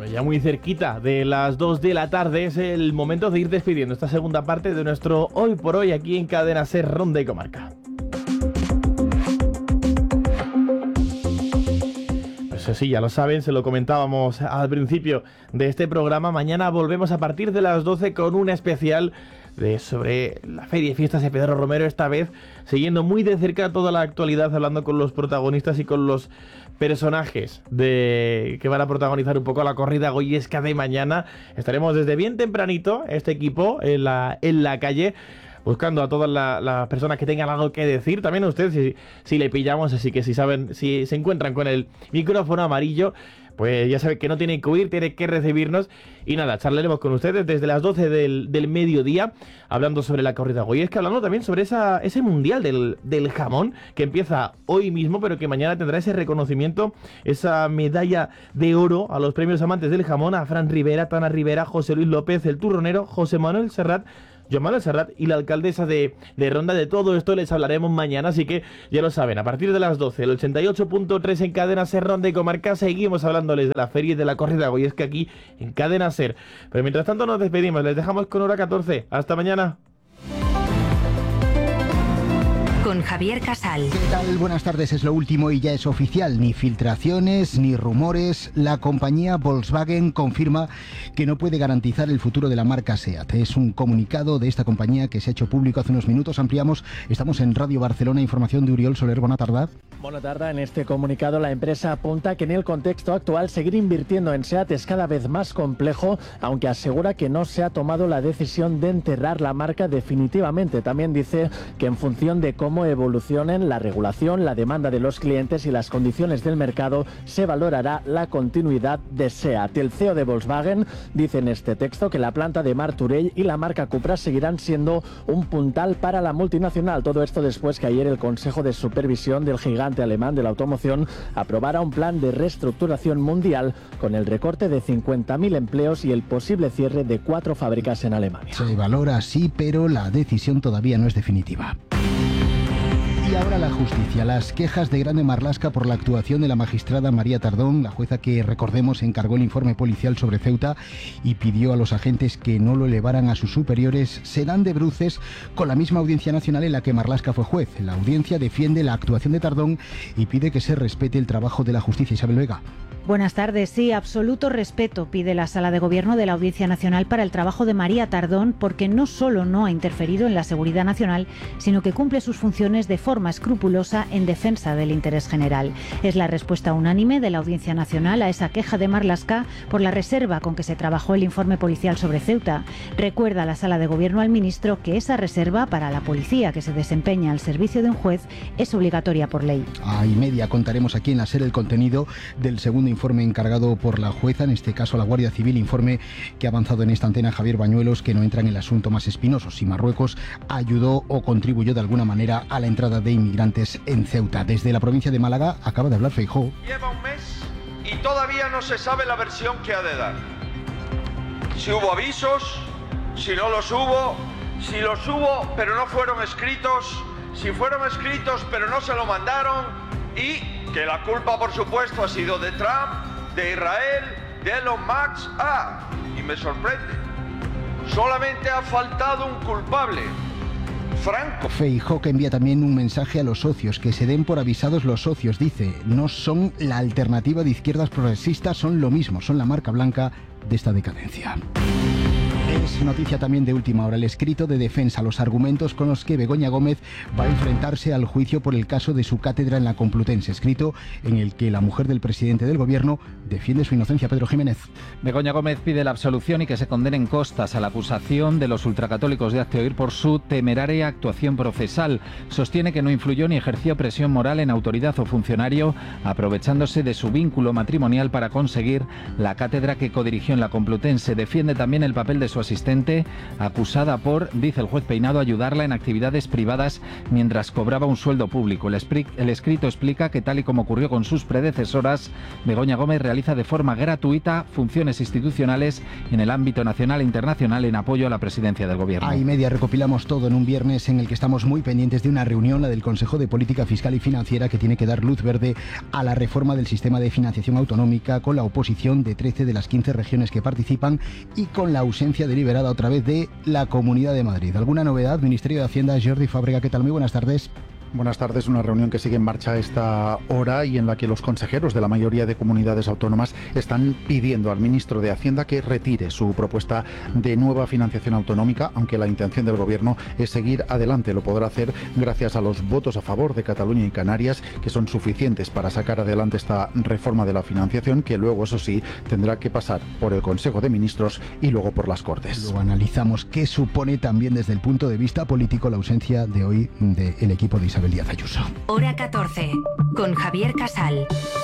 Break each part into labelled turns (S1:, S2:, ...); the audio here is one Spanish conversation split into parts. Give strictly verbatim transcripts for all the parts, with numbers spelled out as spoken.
S1: Ya muy cerquita de las dos de la tarde es el momento de ir despidiendo esta segunda parte de nuestro Hoy por Hoy aquí en Cadena Ser Ronda y Comarca. Pues sí, ya lo saben, se lo comentábamos al principio de este programa. Mañana volvemos a partir de las doce con una especial de sobre la Feria y Fiestas de Pedro Romero, esta vez siguiendo muy de cerca toda la actualidad, hablando con los protagonistas y con los personajes de que van a protagonizar un poco la corrida goyesca de mañana. Estaremos desde bien tempranito, este equipo, en la, en la calle, buscando a todas las la personas que tengan algo que decir. También a ustedes, si, si le pillamos, así que si saben, si se encuentran con el micrófono amarillo, pues ya saben que no tienen que huir, tienen que recibirnos. Y nada, charlaremos con ustedes desde las doce del, del mediodía, hablando sobre la corrida goyesca, hablando también sobre esa, ese mundial del, del jamón, que empieza hoy mismo, pero que mañana tendrá ese reconocimiento, esa medalla de oro a los premios amantes del jamón, a Fran Rivera, Tana Rivera, José Luis López, el turronero, José Manuel Serrat, Joan Manuel Serrat y la alcaldesa de, de Ronda. De todo esto les hablaremos mañana, así que ya lo saben, a partir de las doce, el ochenta y ocho punto tres en Cadena Ser Ronda y Comarca, seguimos hablándoles de la feria y de la corrida goyesca aquí en Cadena Ser. Pero mientras tanto nos despedimos, les dejamos con hora catorce. Hasta mañana.
S2: Con Javier Casal.
S3: ¿Qué tal? Buenas tardes, es lo último y ya es oficial. Ni filtraciones, ni rumores. La compañía Volkswagen confirma que no puede garantizar el futuro de la marca SEAT. Es un comunicado de esta compañía que se ha hecho público hace unos minutos. Ampliamos, estamos en Radio Barcelona, información de Uriol Soler. Buena tarde.
S4: Buena tarde. En este comunicado la empresa apunta que en el contexto actual seguir invirtiendo en SEAT es cada vez más complejo, aunque asegura que no se ha tomado la decisión de enterrar la marca definitivamente. También dice que en función de cómo evolucionen la regulación, la demanda de los clientes y las condiciones del mercado, se valorará la continuidad de SEAT. El C E O de Volkswagen dice en este texto que la planta de Martorell y la marca Cupra seguirán siendo un puntal para la multinacional. Todo esto después que ayer el Consejo de Supervisión del gigante alemán de la automoción aprobara un plan de reestructuración mundial con el recorte de cincuenta mil empleos y el posible cierre de cuatro fábricas en Alemania.
S3: Se valora así, pero la decisión todavía no es definitiva. Y ahora la justicia. Las quejas de Grande Marlaska por la actuación de la magistrada María Tardón, la jueza que, recordemos, encargó el informe policial sobre Ceuta y pidió a los agentes que no lo elevaran a sus superiores, serán de bruces con la misma Audiencia Nacional en la que Marlaska fue juez. La audiencia defiende la actuación de Tardón y pide que se respete el trabajo de la justicia. Isabel Vega.
S5: Buenas tardes. Sí, absoluto respeto pide la Sala de Gobierno de la Audiencia Nacional para el trabajo de María Tardón, porque no solo no ha interferido en la seguridad nacional, sino que cumple sus funciones de forma escrupulosa en defensa del interés general. Es la respuesta unánime de la Audiencia Nacional a esa queja de Marlaska por la reserva con que se trabajó el informe policial sobre Ceuta. Recuerda la Sala de Gobierno al ministro que esa reserva para la policía que se desempeña al servicio de un juez es obligatoria por ley.
S3: A y media contaremos aquí en la SER el contenido del segundo informe encargado por la jueza, en este caso la Guardia Civil, informe que ha avanzado en esta antena Javier Bañuelos, que no entra en el asunto más espinoso, si Marruecos ayudó o contribuyó de alguna manera a la entrada de inmigrantes en Ceuta. Desde la provincia de Málaga acaba de hablar Feijóo.
S6: Lleva un mes y todavía no se sabe la versión que ha de dar. Si hubo avisos, si no los hubo, si los hubo pero no fueron escritos, si fueron escritos pero no se lo mandaron, y que la culpa, por supuesto, ha sido de Trump, de Israel, de Elon Musk. Ah, y me sorprende, solamente ha faltado un culpable: Franco.
S3: Feijóo, que envía también un mensaje a los socios, que se den por avisados los socios. Dice, no son la alternativa de izquierdas progresistas, son lo mismo, son la marca blanca de esta decadencia. Es noticia también de última hora el escrito de defensa, los argumentos con los que Begoña Gómez va a enfrentarse al juicio por el caso de su cátedra en la Complutense, escrito en el que la mujer del presidente del gobierno defiende su inocencia. Pedro Jiménez.
S7: Begoña Gómez pide la absolución y que se condenen costas a la acusación de los ultracatólicos de Hazte Oír por su temeraria actuación procesal. Sostiene que no influyó ni ejerció presión moral en autoridad o funcionario, aprovechándose de su vínculo matrimonial para conseguir la cátedra que codirigió en la Complutense. Defiende también el papel de su asistente, acusada por, dice el juez Peinado, ayudarla en actividades privadas mientras cobraba un sueldo público. El, el escrito explica que, tal y como ocurrió con sus predecesoras, Begoña Gómez realiza de forma gratuita funciones institucionales en el ámbito nacional e internacional en apoyo a la presidencia del Gobierno.
S3: A y media recopilamos todo en un viernes en el que estamos muy pendientes de una reunión, la del Consejo de Política Fiscal y Financiera, que tiene que dar luz verde a la reforma del sistema de financiación autonómica, con la oposición de trece de las quince regiones que participan y con la ausencia deliberada otra vez de la Comunidad de Madrid. ¿Alguna novedad? Ministerio de Hacienda, Jordi Fábrega, ¿qué tal? Muy buenas tardes.
S8: Buenas tardes. Una reunión que sigue en marcha a esta hora y en la que los consejeros de la mayoría de comunidades autónomas están pidiendo al ministro de Hacienda que retire su propuesta de nueva financiación autonómica, aunque la intención del Gobierno es seguir adelante. Lo podrá hacer gracias a los votos a favor de Cataluña y Canarias, que son suficientes para sacar adelante esta reforma de la financiación, que luego, eso sí, tendrá que pasar por el Consejo de Ministros y luego por las Cortes.
S3: Luego analizamos qué supone también desde el punto de vista político la ausencia de hoy del equipo de Isabel Díaz Ayuso.
S2: Hora catorce, con Javier Casal.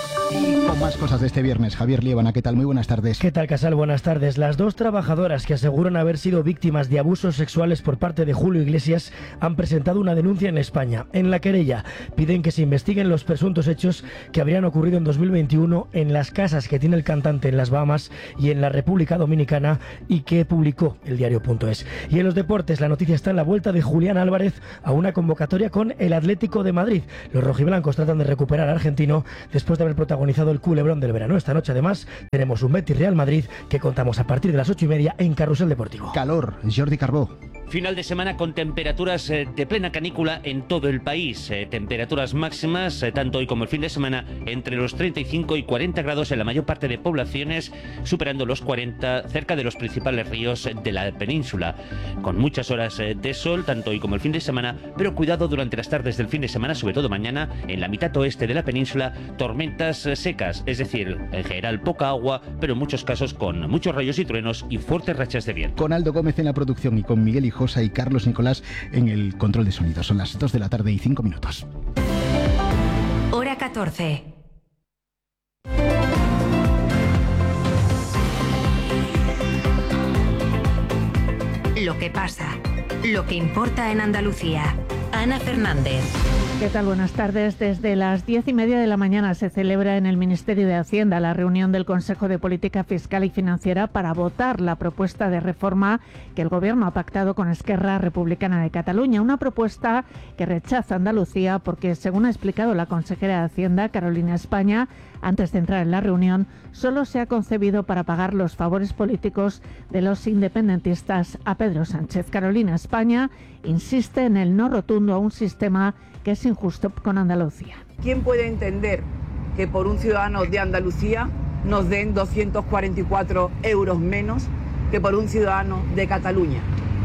S3: Y con más cosas de este viernes, Javier Liébana, ¿qué tal? Muy buenas tardes.
S9: ¿Qué tal, Casal? Buenas tardes. Las dos trabajadoras que aseguran haber sido víctimas de abusos sexuales por parte de Julio Iglesias han presentado una denuncia en España. En la querella piden que se investiguen los presuntos hechos que habrían ocurrido en dos mil veintiuno en las casas que tiene el cantante en las Bahamas y en la República Dominicana y que publicó el diario punto es. Y en los deportes, la noticia está en la vuelta de Julián Álvarez a una convocatoria con el Atlético de Madrid. Los rojiblancos tratan de recuperar al argentino después de haber protagonizado el culebrón del verano. Esta noche, además, tenemos un Betis Real Madrid que contamos a partir de las ocho y media en Carrusel Deportivo.
S3: Calor, Jordi Carbó.
S10: Final de semana con temperaturas eh, de plena canícula en todo el país. Eh, temperaturas máximas, eh, tanto hoy como el fin de semana, entre los treinta y cinco y cuarenta grados en la mayor parte de poblaciones, superando los cuarenta cerca de los principales ríos de la península. Con muchas horas eh, de sol, tanto hoy como el fin de semana, pero cuidado durante las tardes del fin de semana, sobre todo mañana, en la mitad oeste de la península, tormentas eh, secas, es decir, en general poca agua, pero en muchos casos con muchos rayos y truenos y fuertes rachas de viento.
S3: Con Aldo Gómez en la producción y con Miguel Hijosa y Carlos Nicolás en el control de sonido. Son las dos de la tarde y cinco minutos.
S2: Hora catorce. Lo que pasa, lo que importa en Andalucía. Ana Fernández.
S11: ¿Qué tal? Buenas tardes. Desde las diez y media de la mañana se celebra en el Ministerio de Hacienda la reunión del Consejo de Política Fiscal y Financiera para votar la propuesta de reforma que el Gobierno ha pactado con Esquerra Republicana de Cataluña. Una propuesta que rechaza Andalucía porque, según ha explicado la consejera de Hacienda, Carolina España, antes de entrar en la reunión, solo se ha concebido para pagar los favores políticos de los independentistas a Pedro Sánchez. Carolina España insiste en el no rotundo a un sistema que es injusto con Andalucía.
S12: ¿Quién puede entender que por un ciudadano de Andalucía nos den doscientos cuarenta y cuatro euros menos que por un ciudadano de Cataluña?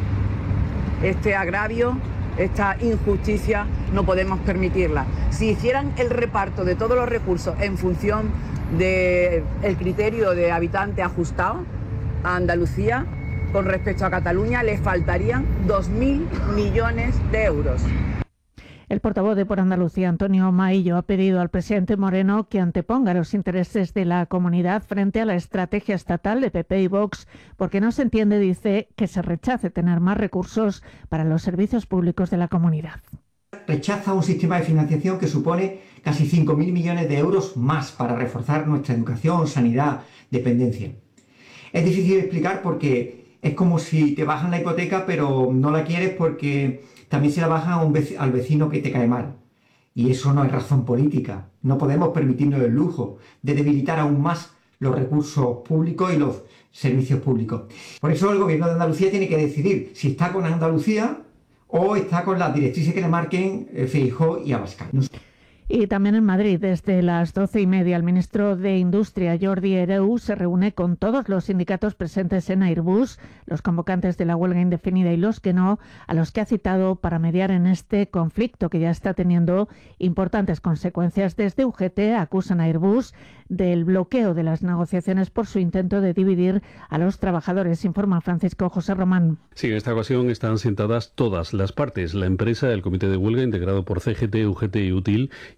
S12: Este agravio, esta injusticia, no podemos permitirla. Si hicieran el reparto de todos los recursos en función del criterio de habitante ajustado a Andalucía, con respecto a Cataluña, le faltarían dos mil millones de euros.
S11: El portavoz de Por Andalucía, Antonio Maillo, ha pedido al presidente Moreno que anteponga los intereses de la comunidad frente a la estrategia estatal de P P y Vox, porque no se entiende, dice, que se rechace tener más recursos para los servicios públicos de la comunidad.
S13: Rechaza un sistema de financiación que supone casi cinco mil millones de euros más para reforzar nuestra educación, sanidad, dependencia. Es difícil de explicar porque es como si te bajan la hipoteca pero no la quieres porque también se la bajan a un vec- al vecino que te cae mal. Y eso no es razón política. No podemos permitirnos el lujo de debilitar aún más los recursos públicos y los servicios públicos. Por eso el Gobierno de Andalucía tiene que decidir si está con Andalucía o está con las directrices que le marquen Feijóo y Abascal. No sé.
S11: Y también en Madrid, desde las doce y media, el ministro de Industria, Jordi Hereu, se reúne con todos los sindicatos presentes en Airbus, los convocantes de la huelga indefinida y los que no, a los que ha citado para mediar en este conflicto que ya está teniendo importantes consecuencias. Desde U G T acusan a Airbus del bloqueo de las negociaciones por su intento de dividir a los trabajadores, informa Francisco José Román.
S14: Sí, en esta ocasión están sentadas todas las partes, la empresa, el comité de huelga integrado por C G T, U G T y UTIL,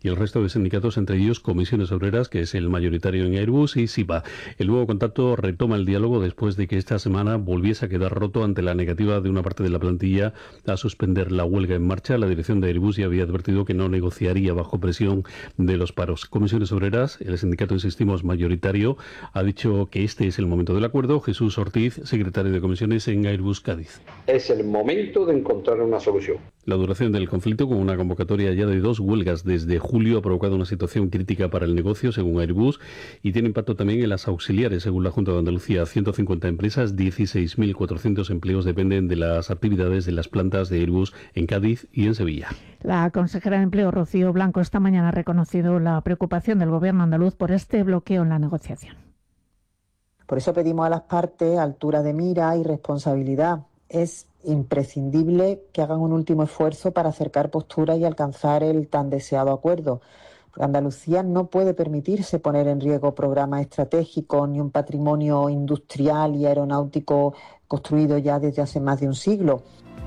S14: y el resto de sindicatos, entre ellos Comisiones Obreras, que es el mayoritario en Airbus, y SIPA. El nuevo contacto retoma el diálogo después de que esta semana volviese a quedar roto ante la negativa de una parte de la plantilla a suspender la huelga en marcha. La dirección de Airbus ya había advertido que no negociaría bajo presión de los paros. Comisiones Obreras, el sindicato, insistimos, mayoritario, ha dicho que este es el momento del acuerdo. Jesús Ortiz, secretario de Comisiones en Airbus Cádiz.
S15: Es el momento de encontrar una solución.
S14: La duración del conflicto, con una convocatoria ya de dos huelgas desde julio, ha provocado una situación crítica para el negocio, según Airbus, y tiene impacto también en las auxiliares, según la Junta de Andalucía. ciento cincuenta empresas, dieciséis mil cuatrocientos empleos dependen de las actividades de las plantas de Airbus en Cádiz y en Sevilla.
S11: La consejera de Empleo, Rocío Blanco, esta mañana ha reconocido la preocupación del Gobierno andaluz por este bloqueo en la negociación.
S16: Por eso pedimos a las partes altura de mira y responsabilidad. Es imprescindible que hagan un último esfuerzo para acercar posturas y alcanzar el tan deseado acuerdo. Porque Andalucía no puede permitirse poner en riesgo programas estratégicos ni un patrimonio industrial y aeronáutico construido ya desde hace más de un siglo.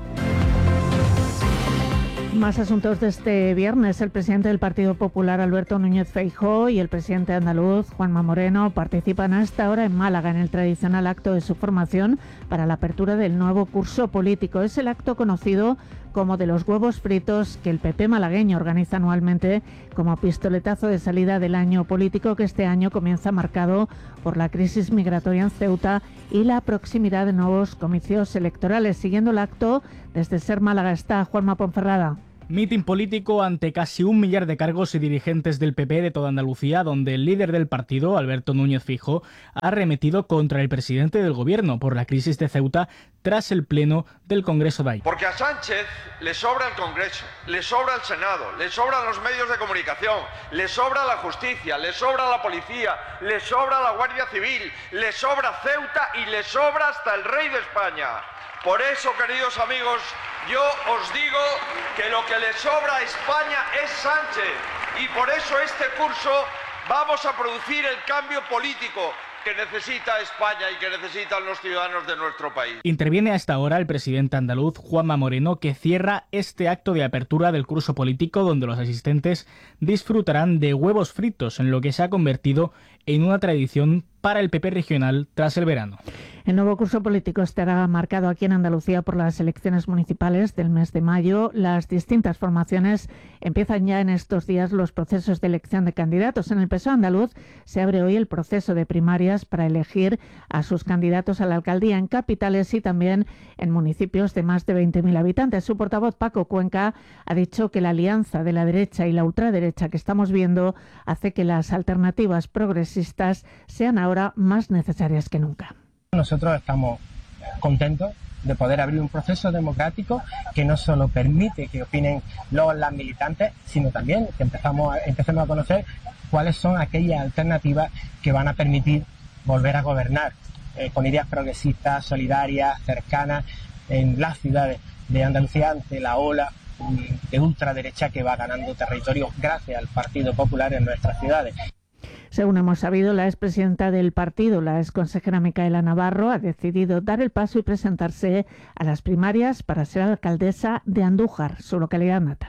S11: Más asuntos de este viernes. El presidente del Partido Popular, Alberto Núñez Feijóo, y el presidente andaluz, Juanma Moreno, participan a esta hora en Málaga en el tradicional acto de su formación para la apertura del nuevo curso político. Es el acto conocido como de los huevos fritos, que el P P malagueño organiza anualmente como pistoletazo de salida del año político, que este año comienza marcado por la crisis migratoria en Ceuta y la proximidad de nuevos comicios electorales. Siguiendo el acto, desde Ser Málaga está Juanma Ponferrada.
S17: Mitin político ante casi un millar de cargos y dirigentes del P P de toda Andalucía, donde el líder del partido, Alberto Núñez Feijóo, ha arremetido contra el presidente del gobierno por la crisis de Ceuta tras el pleno del Congreso de ahí.
S6: Porque a Sánchez le sobra el Congreso, le sobra el Senado, le sobran los medios de comunicación, le sobra la justicia, le sobra la policía, le sobra la Guardia Civil, le sobra Ceuta y le sobra hasta el rey de España. Por eso, queridos amigos, yo os digo que lo que le sobra a España es Sánchez, y por eso este curso vamos a producir el cambio político que necesita España y que necesitan los ciudadanos de nuestro país.
S17: Interviene a esta hora el presidente andaluz, Juanma Moreno, que cierra este acto de apertura del curso político, donde los asistentes disfrutarán de huevos fritos, en lo que se ha convertido en una tradición para el P P regional tras el verano.
S11: El nuevo curso político estará marcado aquí en Andalucía por las elecciones municipales del mes de mayo. Las distintas formaciones empiezan ya en estos días los procesos de elección de candidatos. En el P S O E andaluz se abre hoy el proceso de primarias para elegir a sus candidatos a la alcaldía en capitales y también en municipios de más de veinte mil habitantes. Su portavoz, Paco Cuenca, ha dicho que la alianza de la derecha y la ultraderecha que estamos viendo hace que las alternativas progresistas sean ahora más necesarias que nunca.
S18: Nosotros estamos contentos de poder abrir un proceso democrático que no solo permite que opinen los las militantes, sino también que empezamos a, empecemos a conocer cuáles son aquellas alternativas que van a permitir volver a gobernar eh, con ideas progresistas, solidarias, cercanas en las ciudades de Andalucía ante la ola de ultraderecha que va ganando territorio gracias al Partido Popular en nuestras ciudades.
S11: Según hemos sabido, la expresidenta del partido, la exconsejera Micaela Navarro, ha decidido dar el paso y presentarse a las primarias para ser alcaldesa de Andújar, su localidad natal.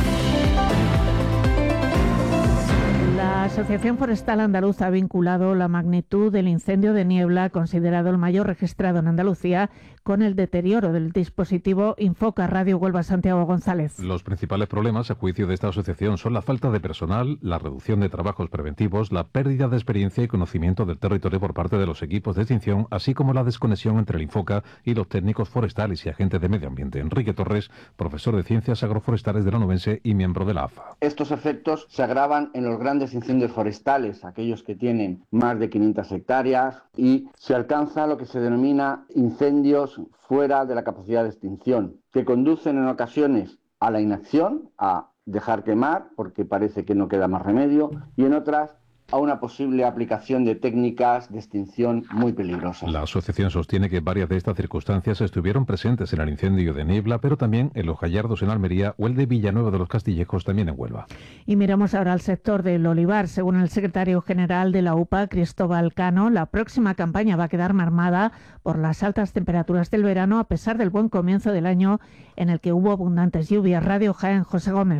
S11: La Asociación Forestal Andaluza ha vinculado la magnitud del incendio de niebla, considerado el mayor registrado en Andalucía, con el deterioro del dispositivo Infoca. Radio Huelva, Santiago González.
S19: Los principales problemas, a juicio de esta asociación, son la falta de personal, la reducción de trabajos preventivos, la pérdida de experiencia y conocimiento del territorio por parte de los equipos de extinción, así como la desconexión entre el Infoca y los técnicos forestales y agentes de medio ambiente. Enrique Torres, profesor de Ciencias Agroforestales de la Onubense y miembro de la A F A.
S20: Estos efectos se agravan en los grandes incendios forestales, aquellos que tienen más de quinientas hectáreas, y se alcanza lo que se denomina incendios fuera de la capacidad de extinción, que conducen en ocasiones a la inacción, a dejar quemar porque parece que no queda más remedio, y en otras a una posible aplicación de técnicas de extinción muy peligrosas.
S19: La asociación sostiene que varias de estas circunstancias estuvieron presentes en el incendio de Niebla, pero también en Los Gallardos en Almería o el de Villanueva de los Castillejos también en Huelva.
S11: Y miramos ahora al sector del olivar. Según el secretario general de la U P A, Cristóbal Cano, la próxima campaña va a quedar mermada por las altas temperaturas del verano, a pesar del buen comienzo del año en el que hubo abundantes lluvias. Radio Jaén, José Gómez.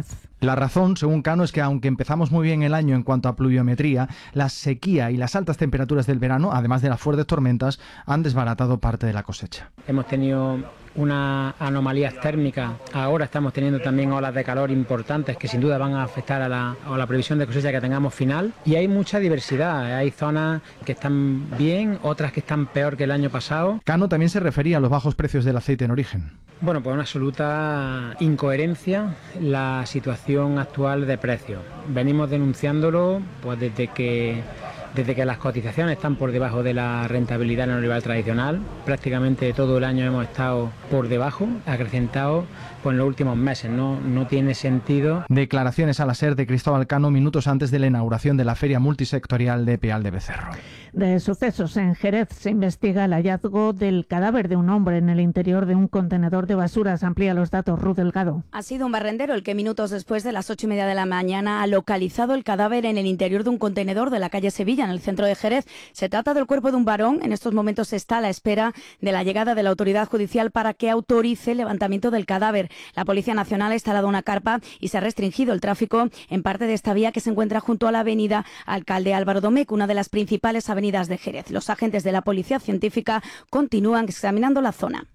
S21: La razón, según Cano, es que aunque empezamos muy bien el año en cuanto a pluviometría, la sequía y las altas temperaturas del verano, además de las fuertes tormentas, han desbaratado parte de la cosecha.
S18: Hemos tenido unas anomalías térmicas, ahora estamos teniendo también olas de calor importantes que sin duda van a afectar a la, a la previsión de cosecha que tengamos final, y hay mucha diversidad, hay zonas que están bien, otras que están peor que el año pasado.
S21: Cano también se refería a los bajos precios del aceite en origen.
S18: Bueno, pues una absoluta incoherencia la situación actual de precios. Venimos denunciándolo pues desde que Desde que las cotizaciones están por debajo de la rentabilidad neoliberal tradicional. Prácticamente todo el año hemos estado por debajo, acrecentado pues en los últimos meses. No, no tiene sentido.
S21: Declaraciones a la SER de Cristóbal Cano minutos antes de la inauguración de la Feria Multisectorial de Peal de Becerro.
S11: De sucesos en Jerez se investiga el hallazgo del cadáver de un hombre en el interior de un contenedor de basuras. Amplía los datos Ruth Delgado.
S22: Ha sido un barrendero el que minutos después de las ocho y media de la mañana ha localizado el cadáver en el interior de un contenedor de la calle Sevilla, en el centro de Jerez. Se trata del cuerpo de un varón. En estos momentos se está a la espera de la llegada de la autoridad judicial para que autorice el levantamiento del cadáver. La Policía Nacional ha instalado una carpa y se ha restringido el tráfico en parte de esta vía que se encuentra junto a la avenida Alcalde Álvaro Domecq, una de las principales avenidas de Jerez. Los agentes de la Policía Científica continúan examinando la zona.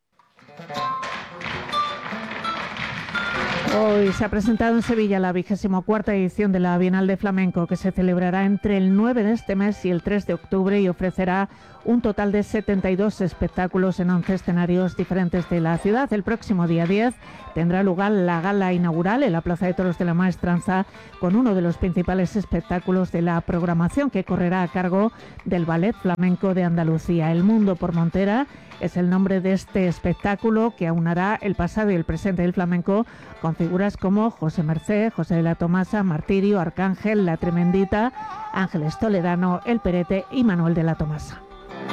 S11: Hoy se ha presentado en Sevilla la vigésima cuarta edición de la Bienal de Flamenco, que se celebrará entre el nueve de este mes y el tres de octubre y ofrecerá un total de setenta y dos espectáculos en once escenarios diferentes de la ciudad. El próximo día diez tendrá lugar la gala inaugural en la Plaza de Toros de la Maestranza, con uno de los principales espectáculos de la programación, que correrá a cargo del Ballet Flamenco de Andalucía. El Mundo por Montera es el nombre de este espectáculo, que aunará el pasado y el presente del flamenco con figuras como José Mercé, José de la Tomasa, Martirio, Arcángel, La Tremendita, Ángeles Toledano, El Perete y Manuel de la Tomasa.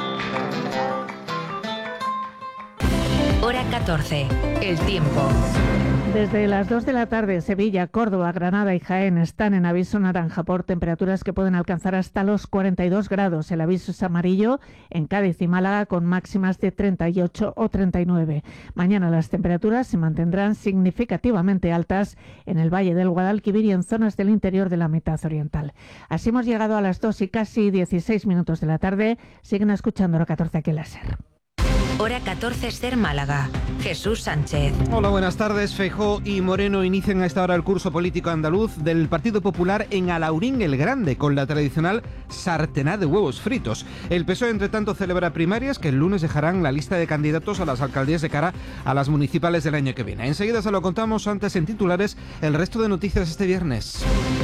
S2: Hora catorce. El tiempo.
S11: Desde las dos de la tarde, Sevilla, Córdoba, Granada y Jaén están en aviso naranja por temperaturas que pueden alcanzar hasta los cuarenta y dos grados. El aviso es amarillo en Cádiz y Málaga, con máximas de treinta y ocho o treinta y nueve. Mañana las temperaturas se mantendrán significativamente altas en el Valle del Guadalquivir y en zonas del interior de la mitad oriental. Así hemos llegado a las dos y casi dieciséis minutos de la tarde. Siguen escuchando Hora catorce aquí en la SER.
S2: Hora catorce, SER Málaga. Jesús Sánchez.
S23: Hola, buenas tardes. Feijóo y Moreno inician a esta hora el curso político andaluz del Partido Popular en Alaurín el Grande, con la tradicional sartená de huevos fritos. El P S O E, entre tanto, celebra primarias que el lunes dejarán la lista de candidatos a las alcaldías de cara a las municipales del año que viene. Enseguida se lo contamos, antes en titulares el resto de noticias este viernes.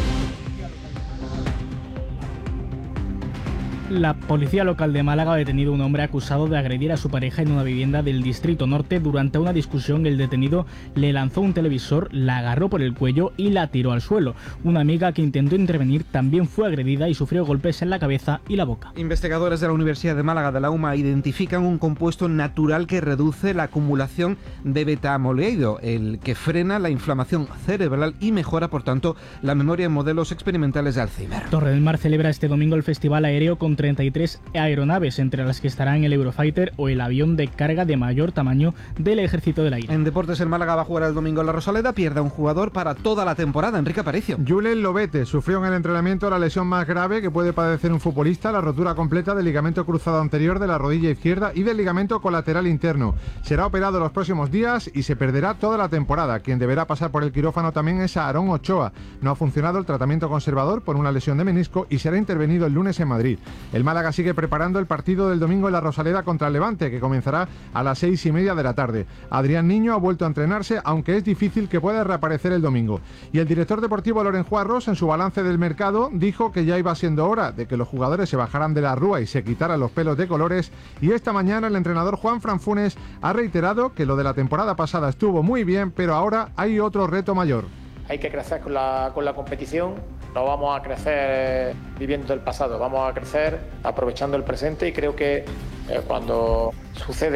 S17: La policía local de Málaga ha detenido a un hombre acusado de agredir a su pareja en una vivienda del Distrito Norte. Durante una discusión, el detenido le lanzó un televisor, la agarró por el cuello y la tiró al suelo. Una amiga que intentó intervenir también fue agredida y sufrió golpes en la cabeza y la boca.
S23: Investigadores de la Universidad de Málaga, de la U M A, identifican un compuesto natural que reduce la acumulación de beta-amiloido, el que frena la inflamación cerebral y mejora, por tanto, la memoria en modelos experimentales de Alzheimer.
S17: Torre del Mar celebra este domingo el Festival Aéreo con treinta y tres aeronaves, entre las que estarán el Eurofighter o el avión de carga de mayor tamaño del Ejército del Aire.
S23: En deportes, el Málaga va a jugar el domingo en la Rosaleda, pierde a un jugador para toda la temporada, Enrique Aparicio.
S24: Julen Lobete sufrió en el entrenamiento la lesión más grave que puede padecer un futbolista, la rotura completa del ligamento cruzado anterior de la rodilla izquierda y del ligamento colateral interno. Será operado los próximos días y se perderá toda la temporada. Quien deberá pasar por el quirófano también es Aarón Ochoa. No ha funcionado el tratamiento conservador por una lesión de menisco y será intervenido el lunes en Madrid. El Málaga sigue preparando el partido del domingo en la Rosaleda contra el Levante, que comenzará a las seis y media de la tarde. Adrián Niño ha vuelto a entrenarse, aunque es difícil que pueda reaparecer el domingo. Y el director deportivo Loren Juarros, en su balance del mercado, dijo que ya iba siendo hora de que los jugadores se bajaran de la rúa y se quitaran los pelos de colores. Y esta mañana el entrenador Juan Franfunes ha reiterado que lo de la temporada pasada estuvo muy bien, pero ahora hay otro reto mayor.
S25: Hay que crecer con la, con la competición, no vamos a crecer viviendo del pasado, vamos a crecer aprovechando el presente, y creo que eh, cuando suceden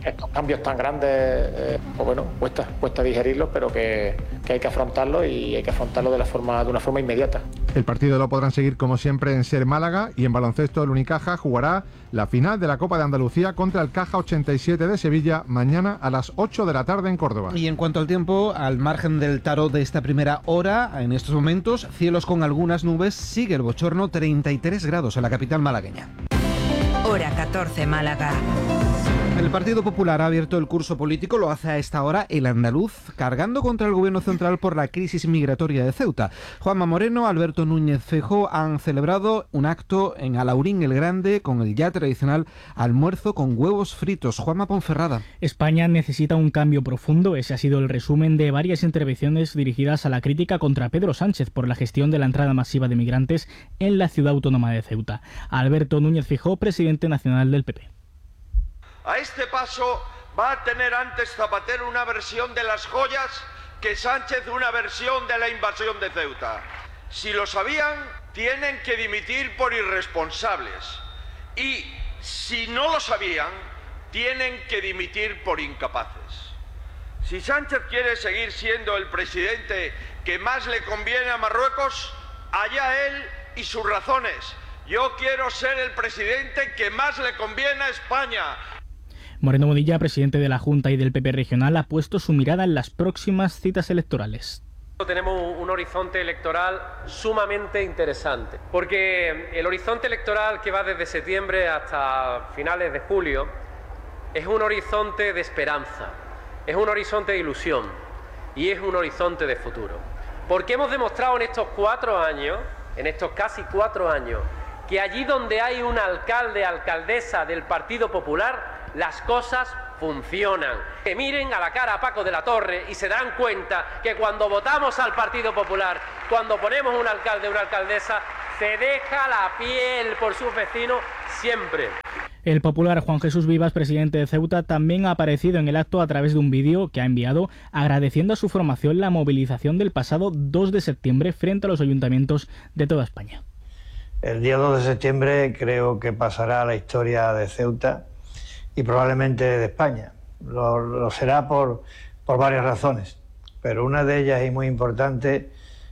S25: estos cambios tan grandes, eh, pues bueno, cuesta, cuesta digerirlos, pero que, que hay que afrontarlos y hay que afrontarlo de, la forma, de una forma inmediata.
S24: El partido lo podrán seguir como siempre en SER Málaga, y en baloncesto el Unicaja jugará la final de la Copa de Andalucía contra el Caja ochenta y siete de Sevilla mañana a las ocho de la tarde en Córdoba.
S23: Y en cuanto al tiempo, al margen del tarot de esta primera hora, en estos momentos, cielos con algunas nubes, sigue el bochorno, treinta y tres grados en la capital malagueña.
S2: Hora catorce, Málaga.
S23: El Partido Popular ha abierto el curso político, lo hace a esta hora el andaluz, cargando contra el gobierno central por la crisis migratoria de Ceuta. Juanma Moreno, Alberto Núñez Feijóo han celebrado un acto en Alaurín el Grande con el ya tradicional almuerzo con huevos fritos. Juanma Ponferrada.
S17: España necesita un cambio profundo. Ese ha sido el resumen de varias intervenciones dirigidas a la crítica contra Pedro Sánchez por la gestión de la entrada masiva de migrantes en la ciudad autónoma de Ceuta. Alberto Núñez Feijóo, presidente nacional del P P.
S6: A este paso va a tener antes Zapatero una versión de las joyas que Sánchez una versión de la invasión de Ceuta. Si lo sabían, tienen que dimitir por irresponsables. Y si no lo sabían, tienen que dimitir por incapaces. Si Sánchez quiere seguir siendo el presidente que más le conviene a Marruecos, allá él y sus razones. Yo quiero ser el presidente que más le conviene a España.
S17: Moreno Bonilla, presidente de la Junta y del P P regional, ha puesto su mirada en las próximas citas electorales.
S1: Tenemos un horizonte electoral sumamente interesante, porque el horizonte electoral que va desde septiembre hasta finales de julio es un horizonte de esperanza, es un horizonte de ilusión y es un horizonte de futuro. Porque hemos demostrado en estos cuatro años, en estos casi cuatro años, que allí donde hay un alcalde, alcaldesa del Partido Popular, las cosas funcionan. Que miren a la cara a Paco de la Torre y se dan cuenta que cuando votamos al Partido Popular, cuando ponemos un alcalde o una alcaldesa, se deja la piel por sus vecinos siempre.
S17: El popular Juan Jesús Vivas, presidente de Ceuta, también ha aparecido en el acto a través de un vídeo que ha enviado agradeciendo a su formación la movilización del pasado dos de septiembre frente a los ayuntamientos de toda España.
S4: El día dos de septiembre creo que pasará a la historia de Ceuta y probablemente de España. Lo, lo será por, por varias razones, pero una de ellas y muy importante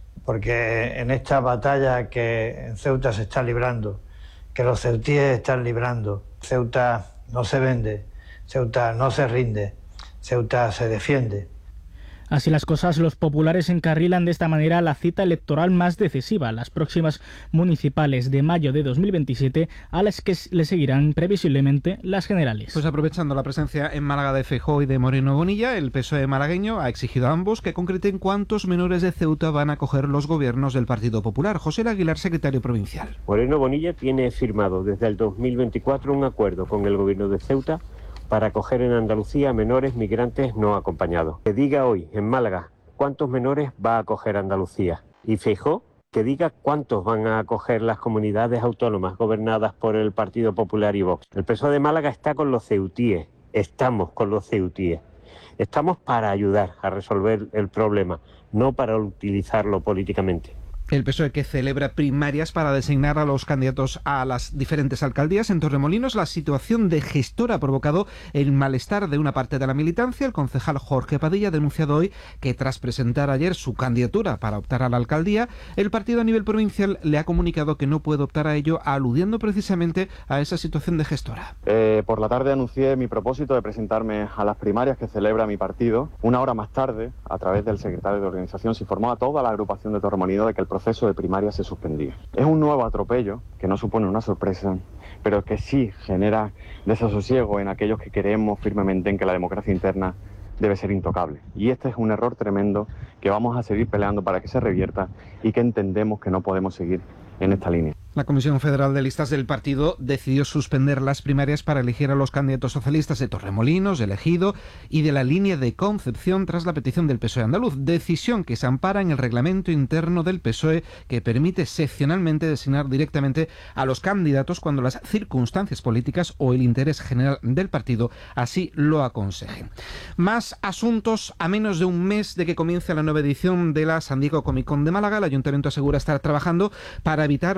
S4: porque en esta batalla que en Ceuta se está librando, que los ceutíes están librando, Ceuta no se vende, Ceuta no se rinde, Ceuta se defiende.
S17: Así las cosas, los populares encarrilan de esta manera la cita electoral más decisiva, las próximas municipales de mayo de dos mil veintisiete, a las que le seguirán previsiblemente las generales.
S23: Pues aprovechando la presencia en Málaga de Feijóo y de Moreno Bonilla, el P S O E malagueño ha exigido a ambos que concreten cuántos menores de Ceuta van a acoger los gobiernos del Partido Popular. José Aguilar, secretario provincial.
S5: Moreno Bonilla tiene firmado desde el dos mil veinticuatro un acuerdo con el gobierno de Ceuta para acoger en Andalucía a menores migrantes no acompañados. Que diga hoy en Málaga cuántos menores va a acoger Andalucía. Y Feijóo que diga cuántos van a acoger las comunidades autónomas gobernadas por el Partido Popular y Vox. El P S O E de Málaga está con los ceutíes, estamos con los ceutíes. Estamos para ayudar a resolver el problema, no para utilizarlo políticamente.
S23: El P S O E que celebra primarias para designar a los candidatos a las diferentes alcaldías. En Torremolinos, la situación de gestor ha provocado el malestar de una parte de la militancia. El concejal Jorge Padilla ha denunciado hoy que tras presentar ayer su candidatura para optar a la alcaldía, el partido a nivel provincial le ha comunicado que no puede optar a ello, aludiendo precisamente a esa situación de gestora.
S7: Eh, por la tarde anuncié mi propósito de presentarme a las primarias que celebra mi partido. Una hora más tarde, a través del secretario de organización, se informó a toda la agrupación de Torremolinos de que el proceso de primaria se suspendía. Es un nuevo atropello que no supone una sorpresa, pero que sí genera desasosiego en aquellos que creemos firmemente en que la democracia interna debe ser intocable. Y este es un error tremendo que vamos a seguir peleando para que se revierta y que entendemos que no podemos seguir en esta línea.
S23: La Comisión Federal de Listas del partido decidió suspender las primarias para elegir a los candidatos socialistas de Torremolinos, de Ejido y de la línea de Concepción tras la petición del P S O E andaluz. Decisión que se ampara en el reglamento interno del P S O E que permite excepcionalmente designar directamente a los candidatos cuando las circunstancias políticas o el interés general del partido así lo aconsejen. Más asuntos. A menos de un mes de que comience la nueva edición de la San Diego Comic Con de Málaga, el Ayuntamiento asegura estar trabajando para evitar los problemas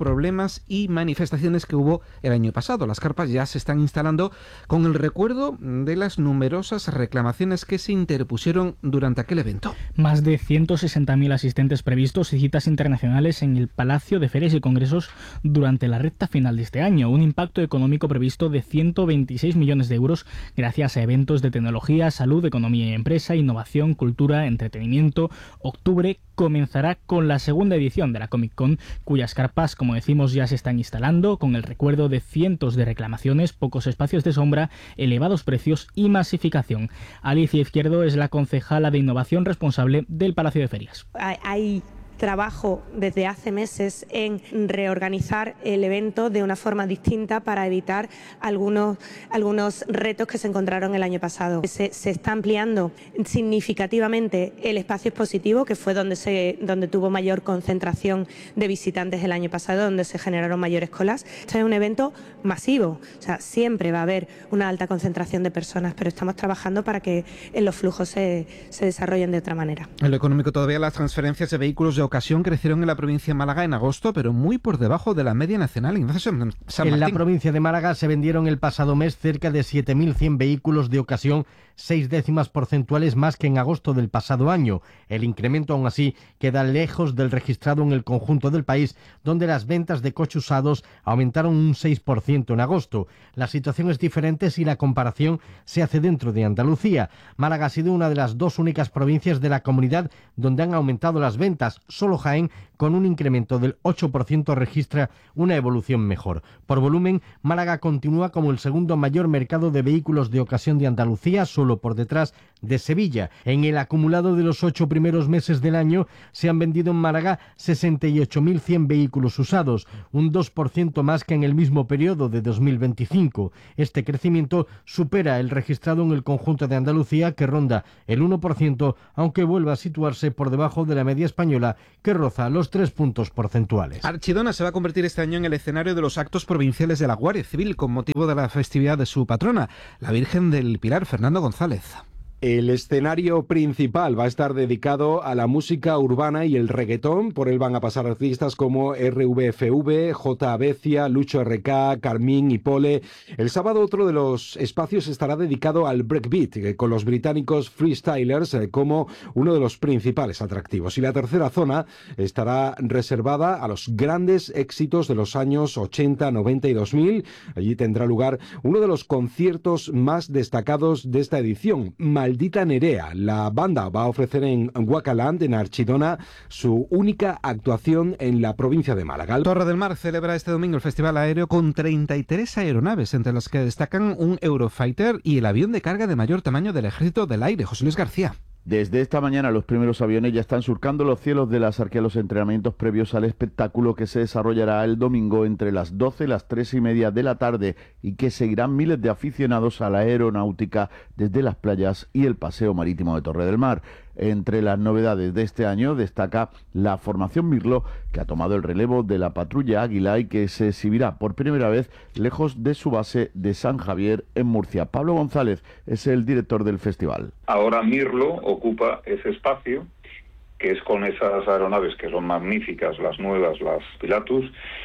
S23: problemas y manifestaciones que hubo el año pasado. Las carpas ya se están instalando con el recuerdo de las numerosas reclamaciones que se interpusieron durante aquel evento.
S17: Más de ciento sesenta mil asistentes previstos y citas internacionales en el Palacio de Ferias y Congresos durante la recta final de este año. Un impacto económico previsto de ciento veintiséis millones de euros gracias a eventos de tecnología, salud, economía y empresa, innovación, cultura, entretenimiento. Octubre comenzará con la segunda edición de la Comic Con, cuyas carpas, como decimos, ya se están instalando, con el recuerdo de cientos de reclamaciones, pocos espacios de sombra, elevados precios y masificación. Alicia Izquierdo es la concejala de innovación responsable del Palacio de Ferias.
S3: Hay trabajo desde hace meses en reorganizar el evento de una forma distinta para evitar algunos, algunos retos que se encontraron el año pasado. Se, se está ampliando significativamente el espacio expositivo, que fue donde, se, donde tuvo mayor concentración de visitantes el año pasado, donde se generaron mayores colas. Este es un evento masivo, o sea, siempre va a haber una alta concentración de personas, pero estamos trabajando para que los flujos se, se desarrollen de otra manera.
S23: En lo económico todavía, las transferencias de vehículos de ocasión crecieron en la provincia de Málaga en agosto, pero muy por debajo de la media nacional. Ignacio San Martín.
S8: En la provincia de Málaga se vendieron el pasado mes cerca de siete mil cien vehículos de ocasión, seis décimas porcentuales más que en agosto del pasado año. El incremento, aún así, queda lejos del registrado en el conjunto del país, donde las ventas de coches usados aumentaron un seis por ciento en agosto. La situación es diferente si la comparación se hace dentro de Andalucía. Málaga ha sido una de las dos únicas provincias de la comunidad donde han aumentado las ventas. Solo Jaén, con un incremento del ocho por ciento, registra una evolución mejor. Por volumen, Málaga continúa como el segundo mayor mercado de vehículos de ocasión de Andalucía, solo por detrás de Sevilla. En el acumulado de los ocho primeros meses del año se han vendido en Málaga sesenta y ocho mil cien vehículos usados, un dos por ciento más que en el mismo periodo de dos mil veinticinco. Este crecimiento supera el registrado en el conjunto de Andalucía, que ronda el uno por ciento, aunque vuelva a situarse por debajo de la media española, que roza los tres puntos porcentuales.
S23: Archidona se va a convertir este año en el escenario de los actos provinciales de la Guardia Civil con motivo de la festividad de su patrona, la Virgen del Pilar. Fernando González.
S9: El escenario principal va a estar dedicado a la música urbana y el reggaetón. Por él van a pasar artistas como R V F V, J. Abecia, Lucho R K, Carmín y Pole. El sábado otro de los espacios estará dedicado al breakbeat, con los británicos Freestylers como uno de los principales atractivos. Y la tercera zona estará reservada a los grandes éxitos de los años ochenta, noventa y dos mil. Allí tendrá lugar uno de los conciertos más destacados de esta edición, Maldita Nerea. La banda va a ofrecer en Guacaland, en Archidona, su única actuación en la provincia de Málaga.
S23: Torre del Mar celebra este domingo el Festival Aéreo con treinta y tres aeronaves, entre las que destacan un Eurofighter y el avión de carga de mayor tamaño del Ejército del Aire. José Luis García.
S10: Desde esta mañana los primeros aviones ya están surcando los cielos de la Sarquía, los entrenamientos previos al espectáculo que se desarrollará el domingo entre las doce y las tres y media de la tarde y que seguirán miles de aficionados a la aeronáutica desde las playas y el paseo marítimo de Torre del Mar. Entre las novedades de este año destaca la formación Mirlo, que ha tomado el relevo de la patrulla Águila y que se exhibirá por primera vez lejos de su base de San Javier en Murcia. Pablo González es el director del festival.
S12: Ahora Mirlo ocupa ese espacio, que es con esas aeronaves que son magníficas, las nuevas, las Pilatus,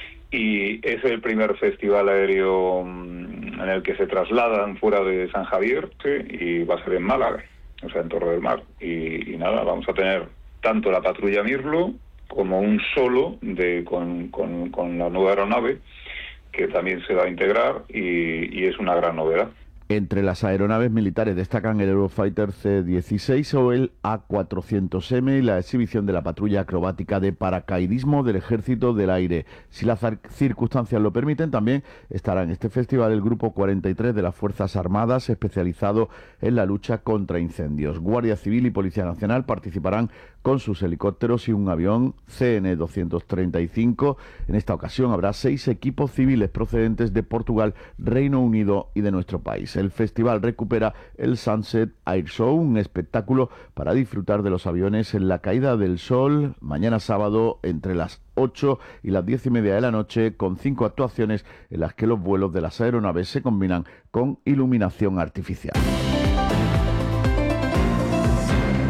S12: y es el primer festival aéreo en el que se trasladan fuera de San Javier, ¿sí? Y va a ser en Málaga, o sea, en Torre del Mar. Y, y nada, vamos a tener tanto la patrulla Mirlo como un solo de con, con, con la nueva aeronave, que también se va a integrar y, y es una gran novedad.
S10: Entre las aeronaves militares destacan el Eurofighter C dieciséis o el A cuatrocientos eme y la exhibición de la patrulla acrobática de paracaidismo del Ejército del Aire. Si las circunstancias lo permiten, también estará en este festival el Grupo cuarenta y tres de las Fuerzas Armadas, especializado en la lucha contra incendios. Guardia Civil y Policía Nacional participarán con sus helicópteros y un avión C N doscientos treinta y cinco. En esta ocasión habrá seis equipos civiles procedentes de Portugal, Reino Unido y de nuestro país. El festival recupera el Sunset Air Show, un espectáculo para disfrutar de los aviones en la caída del sol, mañana sábado entre las ocho y las diez y media de la noche, con cinco actuaciones en las que los vuelos de las aeronaves se combinan con iluminación artificial.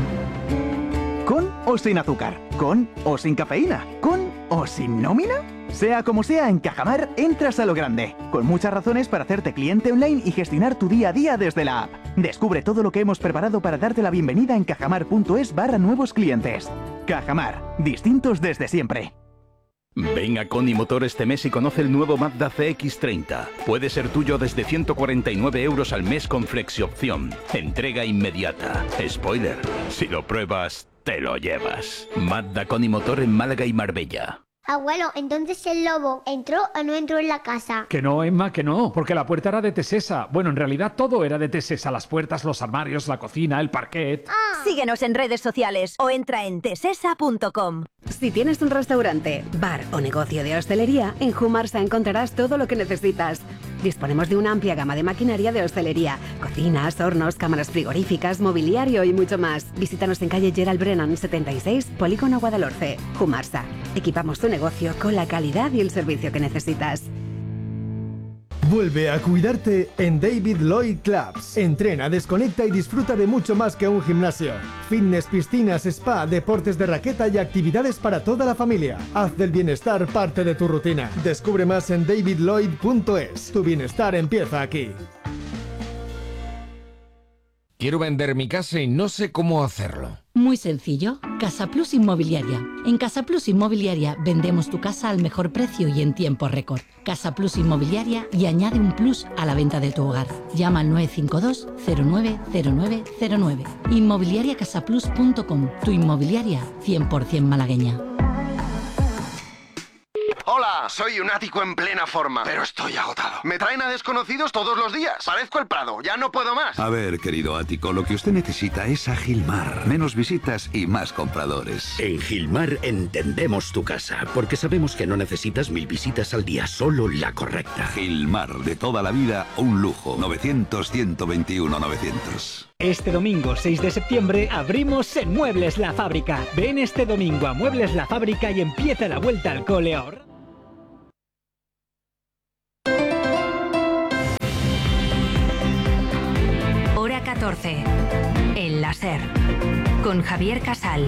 S26: ¿Con o sin azúcar? ¿Con o sin cafeína? ¿Con o sin nómina?
S13: Sea como sea, en Cajamar entras a lo grande, con muchas razones para hacerte cliente online y gestionar tu día a día desde la app. Descubre todo lo que hemos preparado para darte la bienvenida en cajamar.es barra nuevos clientes. Cajamar, distintos desde siempre.
S14: Ven a Coni Motor este mes y conoce el nuevo Mazda C X treinta. Puede ser tuyo desde ciento cuarenta y nueve euros al mes con flexiopción. Entrega inmediata. Spoiler, si lo pruebas, te lo llevas. Mazda Coni Motor en Málaga y Marbella.
S15: Abuelo, entonces el lobo entró o no entró en la casa.
S16: Que no, Emma, que no, porque la puerta era de Tesesa. Bueno, en realidad todo era de Tesesa, las puertas, los armarios, la cocina, el parquet.
S15: Ah.
S20: Síguenos en redes sociales o entra en tesesa punto com.
S26: Si tienes un restaurante, bar o negocio de hostelería, en Humarsa encontrarás todo lo que necesitas. Disponemos de una amplia gama de maquinaria de hostelería, cocinas, hornos, cámaras frigoríficas, mobiliario y mucho más. Visítanos en calle Gerald Brennan setenta y seis, Polígono Guadalhorce. Humarsa. Equipamos tu negocio con la calidad y el servicio que necesitas.
S27: Vuelve a cuidarte en David Lloyd Clubs. Entrena, desconecta y disfruta de mucho más que un gimnasio. Fitness, piscinas, spa, deportes de raqueta y actividades para toda la familia. Haz del bienestar parte de tu rutina. Descubre más en david lloyd punto es. Tu bienestar empieza aquí.
S28: Quiero vender mi casa y no sé cómo hacerlo.
S29: Muy sencillo, Casa Plus Inmobiliaria. En Casa Plus Inmobiliaria vendemos tu casa al mejor precio y en tiempo récord. Casa Plus Inmobiliaria y añade un plus a la venta de tu hogar. Llama al nueve cinco dos cero nueve cero nueve cero nueve. inmobiliaria casa plus punto com. Tu inmobiliaria cien por ciento malagueña.
S30: Hola, soy un ático en plena forma, pero estoy agotado. Me traen a desconocidos todos los días. Parezco el Prado, ya no puedo más.
S31: A ver, querido ático, lo que usted necesita es a Gilmar. Menos visitas y más compradores.
S32: En Gilmar entendemos tu casa, porque sabemos que no necesitas mil visitas al día, solo la correcta.
S31: Gilmar, de toda la vida, un lujo. novecientos, ciento veintiuno, novecientos.
S33: Este domingo seis de septiembre abrimos en Muebles La Fábrica. Ven este domingo a Muebles La Fábrica y empieza la vuelta al cole ahora.
S2: Hora catorce. El láser. Con Javier Casal.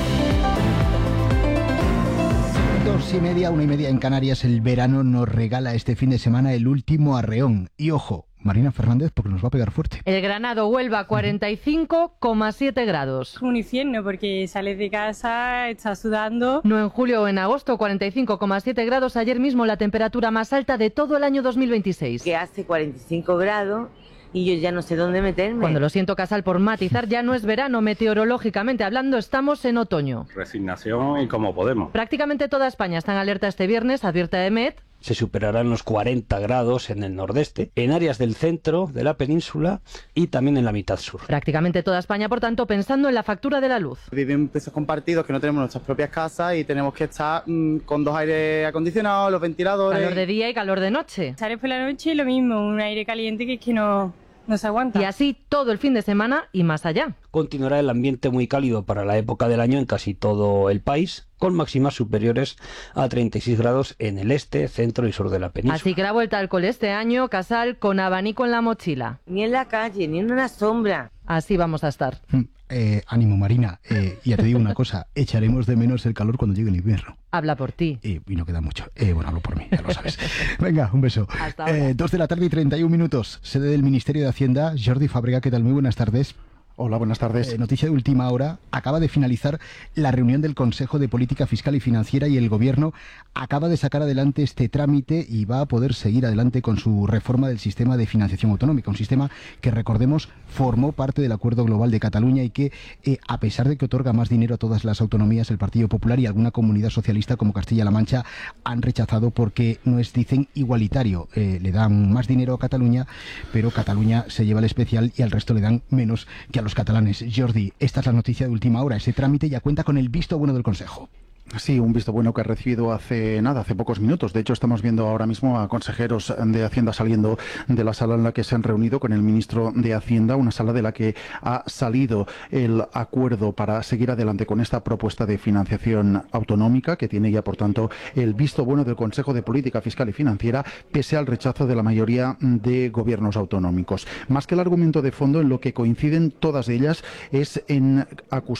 S34: Dos y media, una y media en Canarias. El verano nos regala este fin de semana el último arreón. Y ojo, Marina Fernández, porque nos va a pegar fuerte.
S35: El Granado Huelva, cuarenta y cinco coma siete grados.
S36: Un infierno porque sales de casa, estás sudando.
S35: No en julio o en agosto, cuarenta y cinco coma siete grados. Ayer mismo la temperatura más alta de todo el año dos mil veintiséis.
S37: Que hace cuarenta y cinco grados. Y yo ya no sé dónde meterme.
S35: Cuando lo siento, Casal, por matizar, ya no es verano, meteorológicamente hablando, estamos en otoño.
S38: Resignación y como podemos.
S35: Prácticamente toda España está en alerta este viernes, advierte EMET.
S38: Se superarán los cuarenta grados en el nordeste, en áreas del centro de la península y también en la mitad sur.
S35: Prácticamente toda España, por tanto, pensando en la factura de la luz.
S39: Vivimos en pisos compartidos que no tenemos nuestras propias casas y tenemos que estar mmm, con dos aires acondicionados, los ventiladores.
S35: Calor de día y calor de noche.
S36: Sales por la noche y lo mismo, un aire caliente que es que no... no se aguanta.
S35: Y así todo el fin de semana y más allá.
S38: Continuará el ambiente muy cálido para la época del año en casi todo el país, con máximas superiores a treinta y seis grados en el este, centro y sur de la península.
S35: Así que la vuelta al cole este año, Casal, con abanico en la mochila.
S37: Ni en la calle, ni en una sombra.
S35: Así vamos a estar.
S34: Eh, ánimo, Marina. Eh, ya te digo una cosa, echaremos de menos el calor cuando llegue el invierno.
S35: Habla por ti.
S34: Eh, y no queda mucho. Eh, bueno, hablo por mí, ya lo sabes. Venga, un beso.
S35: Hasta ahora.
S34: Eh, dos de la tarde y treinta y un minutos. Sede del Ministerio de Hacienda, Jordi Fàbrega, ¿qué tal? Muy buenas tardes.
S40: Hola, buenas tardes.
S34: Eh, noticia de última hora. Acaba de finalizar la reunión del Consejo de Política Fiscal y Financiera y el Gobierno acaba de sacar adelante este trámite y va a poder seguir adelante con su reforma del sistema de financiación autonómica. Un sistema que, recordemos, formó parte del Acuerdo Global de Cataluña y que, eh, a pesar de que otorga más dinero a todas las autonomías, el Partido Popular y alguna comunidad socialista como Castilla-La Mancha han rechazado porque no es, dicen, igualitario. Eh, le dan más dinero a Cataluña, pero Cataluña se lleva el especial y al resto le dan menos que a los catalanes. Jordi, esta es la noticia de última hora. Ese trámite ya cuenta con el visto bueno del Consejo.
S40: Sí, un visto bueno que ha recibido hace nada, hace pocos minutos. De hecho, estamos viendo ahora mismo a consejeros de Hacienda saliendo de la sala en la que se han reunido con el ministro de Hacienda, una sala de la que ha salido el acuerdo para seguir adelante con esta propuesta de financiación autonómica, que tiene ya, por tanto, el visto bueno del Consejo de Política Fiscal y Financiera, pese al rechazo de la mayoría de gobiernos autonómicos. Más que el argumento de fondo, en lo que coinciden todas ellas es en acusar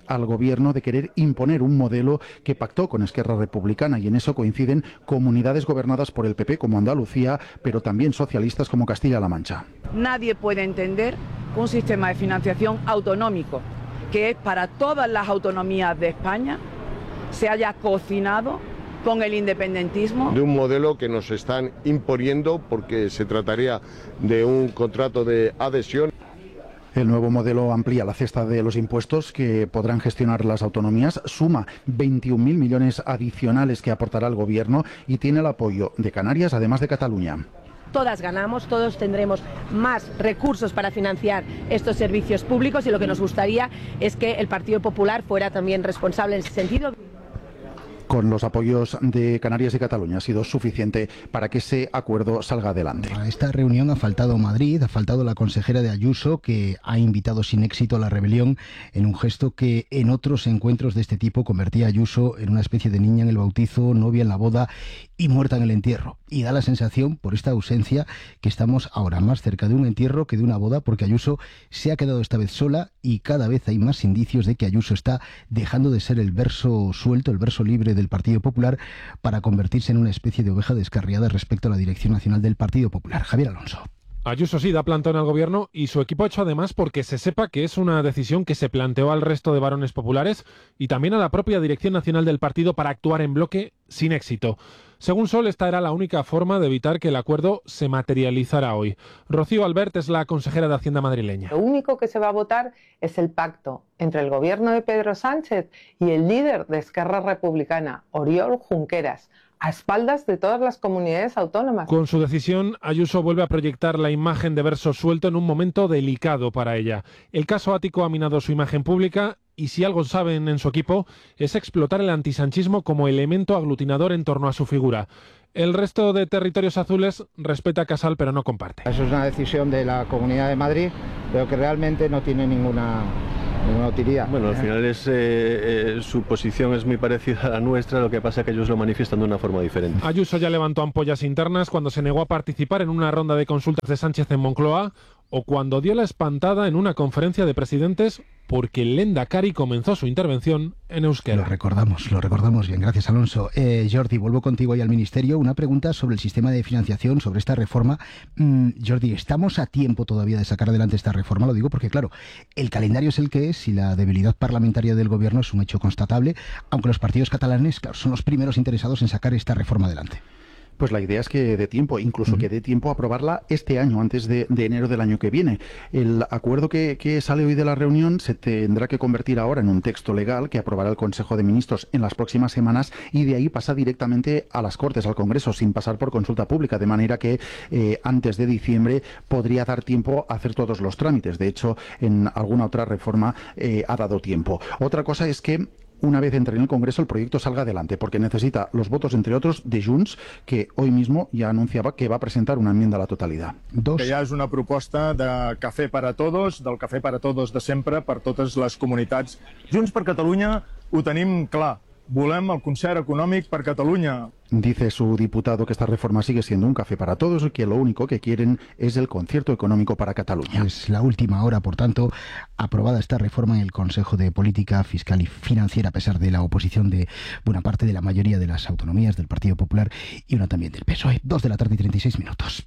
S40: al gobierno de querer imponer un modelo que pactó con Esquerra Republicana, y en eso coinciden comunidades gobernadas por el P P como Andalucía, pero también socialistas como Castilla-La Mancha.
S1: Nadie puede entender un sistema de financiación autonómico, que es para todas las autonomías de España, se haya cocinado con el independentismo.
S3: De un modelo que nos están imponiendo porque se trataría de un contrato de adhesión.
S40: El nuevo modelo amplía la cesta de los impuestos que podrán gestionar las autonomías, suma veintiún mil millones adicionales que aportará el gobierno y tiene el apoyo de Canarias, además de Cataluña.
S4: Todas ganamos, todos tendremos más recursos para financiar estos servicios públicos, y lo que nos gustaría es que el Partido Popular fuera también responsable en ese sentido.
S40: Con los apoyos de Canarias y Cataluña ha sido suficiente para que ese acuerdo salga adelante.
S34: A esta reunión ha faltado Madrid, ha faltado la consejera de Ayuso, que ha invitado sin éxito a la rebelión en un gesto que en otros encuentros de este tipo convertía a Ayuso en una especie de niña en el bautizo, novia en la boda y muerta en el entierro. Y da la sensación, por esta ausencia, que estamos ahora más cerca de un entierro que de una boda, porque Ayuso se ha quedado esta vez sola y cada vez hay más indicios de que Ayuso está dejando de ser el verso suelto, el verso libre del Partido Popular, para convertirse en una especie de oveja descarriada respecto a la dirección nacional del Partido Popular. Javier Alonso.
S5: Ayuso sí da plantón al gobierno, y su equipo ha hecho además porque se sepa que es una decisión que se planteó al resto de varones populares y también a la propia dirección nacional del partido para actuar en bloque sin éxito. Según Sol, esta era la única forma de evitar que el acuerdo se materializara hoy. Rocío Albert es la consejera de Hacienda madrileña.
S6: Lo único que se va a votar es el pacto entre el gobierno de Pedro Sánchez y el líder de Esquerra Republicana, Oriol Junqueras, a espaldas de todas las comunidades autónomas.
S5: Con su decisión, Ayuso vuelve a proyectar la imagen de verso suelto en un momento delicado para ella. El caso Ático ha minado su imagen pública y si algo saben en su equipo es explotar el antisanchismo como elemento aglutinador en torno a su figura. El resto de territorios azules respeta a Casal pero no comparte.
S7: Eso es una decisión de la Comunidad de Madrid, pero que realmente no tiene ninguna... ninguna utilidad.
S8: Bueno, al final es, eh, eh, su posición es muy parecida a la nuestra, lo que pasa es que ellos lo manifiestan de una forma diferente.
S5: Ayuso ya levantó ampollas internas cuando se negó a participar en una ronda de consultas de Sánchez en Moncloa, o cuando dio la espantada en una conferencia de presidentes porque el Lehendakari comenzó su intervención en euskera.
S34: Lo recordamos, lo recordamos bien, gracias Alonso. Eh, Jordi, vuelvo contigo ahí al Ministerio. Una pregunta sobre el sistema de financiación, sobre esta reforma. Mm, Jordi, ¿estamos a tiempo todavía de sacar adelante esta reforma? Lo digo porque, claro, el calendario es el que es y la debilidad parlamentaria del gobierno es un hecho constatable, aunque los partidos catalanes, claro, son los primeros interesados en sacar esta reforma adelante.
S40: Pues la idea es que dé tiempo, incluso uh-huh. que dé tiempo a aprobarla este año, antes de, de enero del año que viene. El acuerdo que, que sale hoy de la reunión se tendrá que convertir ahora en un texto legal que aprobará el Consejo de Ministros en las próximas semanas, y de ahí pasa directamente a las Cortes, al Congreso, sin pasar por consulta pública, de manera que eh, antes de diciembre podría dar tiempo a hacer todos los trámites. De hecho, en alguna otra reforma eh, ha dado tiempo. Otra cosa es que una vez entre en el Congreso el proyecto salga adelante, porque necesita los votos, entre otros, de Junts, que hoy mismo ya anunciaba que va a presentar una enmienda a la totalidad.
S9: Dos. Que ja és una proposta de cafè per a todos, del cafè per a todos de sempre, per totes les comunitats. Junts per Catalunya ho tenim clar. Volem el concert econòmic per Catalunya.
S40: Dice su diputado que esta reforma sigue siendo un café para todos y que lo único que quieren es el concierto económico para Cataluña.
S34: Es la última hora, por tanto, aprobada esta reforma en el Consejo de Política Fiscal y Financiera, a pesar de la oposición de buena parte de la mayoría de las autonomías del Partido Popular y una también del P S O E. Dos de la tarde y treinta y seis minutos.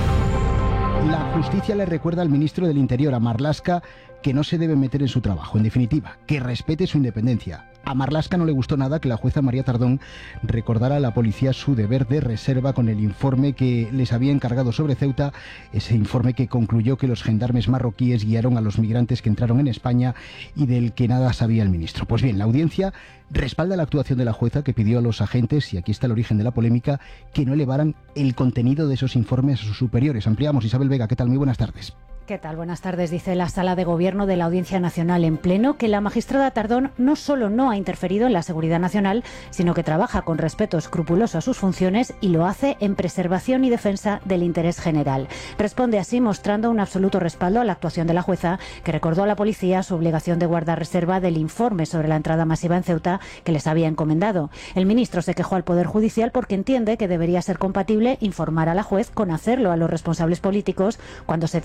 S34: La justicia le recuerda al ministro del Interior, a Marlaska, que no se debe meter en su trabajo. En definitiva, que respete su independencia. A Marlaska no le gustó nada que la jueza María Tardón recordara a la policía su deber de reserva con el informe que les había encargado sobre Ceuta, ese informe que concluyó que los gendarmes marroquíes guiaron a los migrantes que entraron en España y del que nada sabía el ministro. Pues bien, la audiencia respalda la actuación de la jueza, que pidió a los agentes, y aquí está el origen de la polémica, que no elevaran el contenido de esos informes a sus superiores. Ampliamos. Isabel Vega, ¿qué tal? Muy buenas tardes.
S10: ¿Qué tal? Buenas tardes. Dice la Sala de Gobierno de la Audiencia Nacional en pleno que la magistrada Tardón no solo no ha interferido en la seguridad nacional, sino que trabaja con respeto escrupuloso a sus funciones y lo hace en preservación y defensa del interés general. Responde así mostrando un absoluto respaldo a la actuación de la jueza, que recordó a la policía su obligación de guardar reserva del informe sobre la entrada masiva en Ceuta que les había encomendado. El ministro se quejó al Poder Judicial porque entiende que debería ser compatible informar a la juez con hacerlo a los responsables políticos cuando se trata de asuntos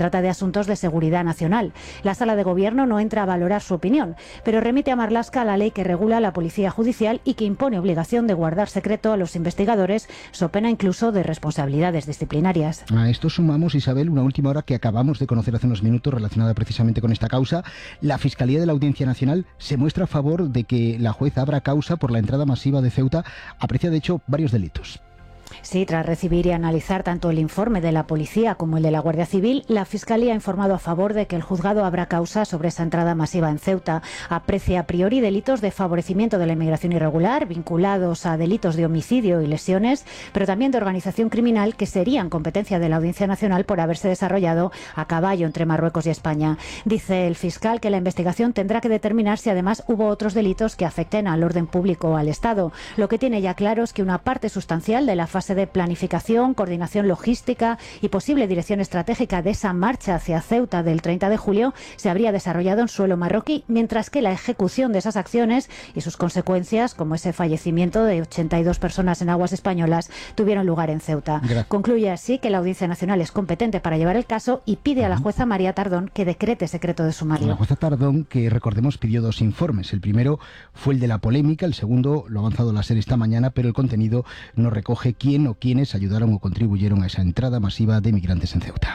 S10: Asuntos de Seguridad Nacional. La Sala de Gobierno no entra a valorar su opinión, pero remite a Marlaska la ley que regula la Policía Judicial y que impone obligación de guardar secreto a los investigadores, so pena incluso de responsabilidades disciplinarias.
S34: A esto sumamos, Isabel, una última hora que acabamos de conocer hace unos minutos relacionada precisamente con esta causa. La Fiscalía de la Audiencia Nacional se muestra a favor de que la juez abra causa por la entrada masiva de Ceuta. Aprecia, de hecho, varios delitos.
S10: Sí, tras recibir y analizar tanto el informe de la policía como el de la Guardia Civil, la Fiscalía ha informado a favor de que el juzgado abra causa sobre esa entrada masiva en Ceuta. Aprecia a priori delitos de favorecimiento de la inmigración irregular, vinculados a delitos de homicidio y lesiones, pero también de organización criminal que serían competencia de la Audiencia Nacional por haberse desarrollado a caballo entre Marruecos y España. Dice el fiscal que la investigación tendrá que determinar si además hubo otros delitos que afecten al orden público o al Estado. Lo que tiene ya claro es que una parte sustancial de la fase de planificación, coordinación logística y posible dirección estratégica de esa marcha hacia Ceuta del treinta de julio se habría desarrollado en suelo marroquí, mientras que la ejecución de esas acciones y sus consecuencias, como ese fallecimiento de ochenta y dos personas en aguas españolas, tuvieron lugar en Ceuta. Gracias. Concluye así que la Audiencia Nacional es competente para llevar el caso y pide a la jueza María Tardón que decrete secreto de sumario.
S34: La jueza Tardón, que recordemos pidió dos informes. El primero fue el de la polémica, el segundo lo ha avanzado la SER esta mañana, pero el contenido no recoge quién o quiénes ayudaron o contribuyeron a esa entrada masiva de migrantes en Ceuta.